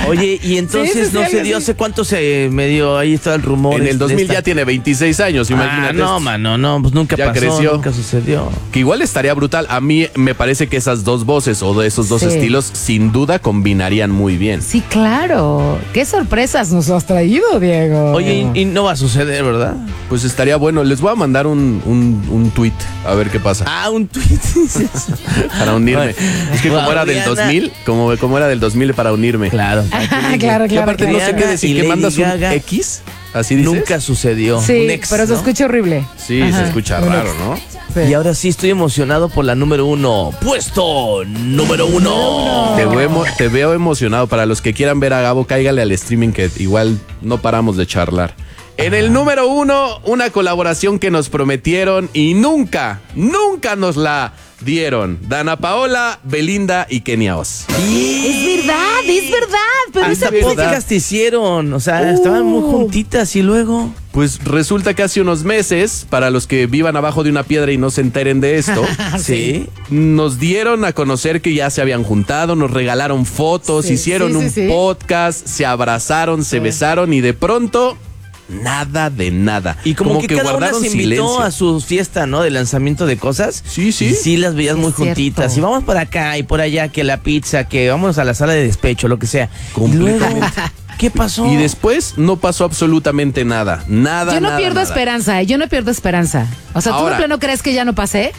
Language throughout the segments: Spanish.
Oye, y entonces no se dio, ¿hace cuánto se me dio? Ahí está el rumor. En el 2000 ya tiene 26 años, imagínate. No, mano, no, pues nunca ya pasó, creció. nunca sucedió. Que igual estaría brutal. A mí me parece que esas dos voces o de esos dos estilos sin duda combinarían muy bien. Sí, claro. ¿Qué sorpresas nos has traído, Diego? Oye, y no va a suceder, ¿verdad? Pues estaría bueno. Les voy a mandar un tweet a ver qué pasa. Un tweet. Para unirme. Es que como era del 2000, como era del 2000 para unirme. Claro. Claro. Y aparte no sé qué decir, que Lady mandas un Gaga. X, así dices. Nunca sucedió. Sí, Un ex, pero se ¿no? escucha horrible. Sí, Ajá, se escucha un raro, ex. ¿no? Sí. Y ahora sí estoy emocionado por la número 1. Puesto número 1. Te veo emocionado. Para los que quieran ver a Gabo, cáigale al streaming que igual no paramos de charlar. En el número 1, una colaboración que nos prometieron y nunca nos la dieron. Dana Paola, Belinda y Kenia Oz. Es verdad. Pero Ah, esa es verdad. podcast te hicieron? O sea, estaban muy juntitas y luego... Pues resulta que hace unos meses, para los que vivan abajo de una piedra y no se enteren de esto, Sí. nos dieron a conocer que ya se habían juntado, nos regalaron fotos, Sí, hicieron un podcast, se abrazaron, se besaron y de pronto nada de nada. Y como que cada una guardaron se invitó silencio. a su fiesta, ¿no? De lanzamiento de cosas. Sí. Y sí las veías Sí, muy es cierto. juntitas. Y vamos para acá y por allá, que la pizza, que vamos a la sala de despecho, lo que sea. Completamente. Y luego, ¿qué pasó? Y después no pasó absolutamente nada. Nada. Yo no nada, pierdo nada. esperanza, yo no pierdo esperanza. O sea, ¿tú Ahora- de plano crees que ya no pasé?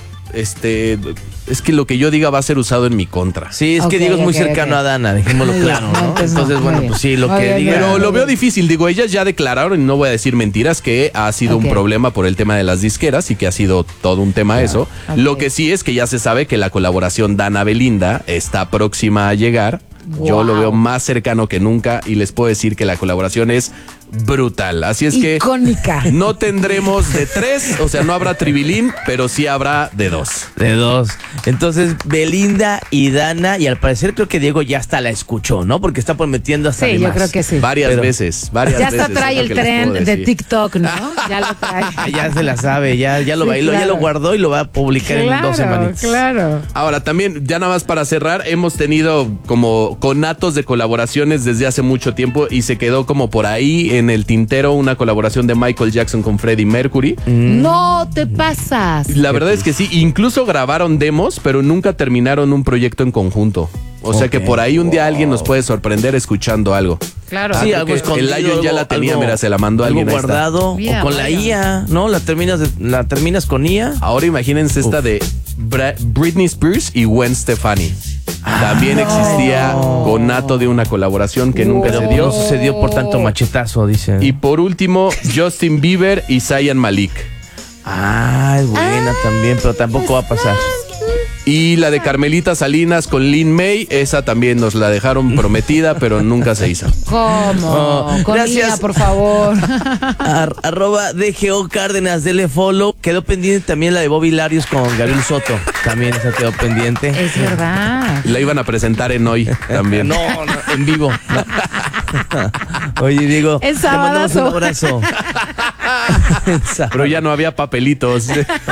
Es que lo que yo diga va a ser usado en mi contra. Sí, es Ok, que Diego es muy ok, cercano ok. a Dana, dejémoslo Muy claro, bien, ¿no? entonces Entonces, no, bueno, muy pues bien. sí, lo Muy que bien, diga. Pero lo veo difícil, digo, ellas ya declararon, y no voy a decir mentiras, que ha sido Ok. un problema por el tema de las disqueras y que ha sido todo un tema eso. Ok. Lo que sí es que ya se sabe que la colaboración Dana-Belinda está próxima a llegar. Yo Wow. lo veo más cercano que nunca y les puedo decir que la colaboración es brutal. Así es que Icónica. no tendremos de 3, o sea, no habrá tribilín, pero sí habrá de 2. De 2. Entonces, Belinda y Dana, y al parecer creo que Diego ya hasta la escuchó, ¿no? Porque está prometiendo hasta Sí, de yo más. creo que sí. Varias Pero- veces. Ya hasta veces, trae es lo el que les tren puedo de decir. TikTok, ¿no? Ya lo trae. Ya se la sabe, ya lo Sí, bailó, ya claro. lo guardó y lo va a publicar en 2 semanitas. Claro. Ahora, también, ya nada más para cerrar, hemos tenido como conatos de colaboraciones desde hace mucho tiempo y se quedó como por ahí en el tintero una colaboración de Michael Jackson con Freddie Mercury. No te pasas. La verdad es que sí, incluso grabaron demos, pero nunca terminaron un proyecto en conjunto. O sea que por ahí un día alguien nos puede sorprender escuchando algo. Claro. Sí, creo algo que escondido. el Lion ya la tenía, mira, se la mandó algo alguien, ahí está. guardado. Mira, o con la vaya. IA, ¿no? La terminas con IA. Ahora imagínense esta de Britney Spears y Gwen Stefani. También existía conato de una colaboración que nunca Pero se no dio. sucedió por tanto machetazo, dice. Y por último, Justin Bieber y Zayn Malik. Es buena también, pero tampoco va a pasar. Y la de Carmelita Salinas con Lin May, esa también nos la dejaron prometida, pero nunca se hizo. ¿Cómo? Con gracias. Lía, por favor. Arroba DGO Cárdenas, dele follow. Quedó pendiente también la de Bobby Larios con Gabriel Soto. También esa quedó pendiente. Es verdad. La iban a presentar en hoy también. No, en vivo. No. Oye, Diego, Es te mandamos un sabadazo. abrazo. Pero ya no había papelitos.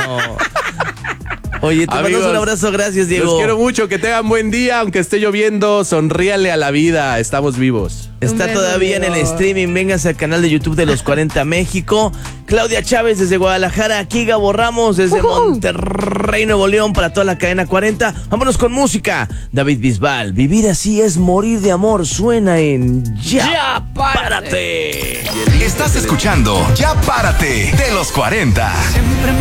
Oye, te mandamos Amigos, un abrazo, gracias, Diego. Los quiero mucho, que tengan buen día, aunque esté lloviendo, sonríale a la vida, estamos vivos. Está Un beso, todavía en el Diego. streaming, véngase al canal de YouTube de Los 40 México. Claudia Chávez desde Guadalajara, aquí Gabo Ramos desde Monterrey, Nuevo León, para toda la cadena 40. Vámonos con música. David Bisbal, vivir así es morir de amor, suena en Ya Párate. Estás escuchando Ya Párate de Los 40.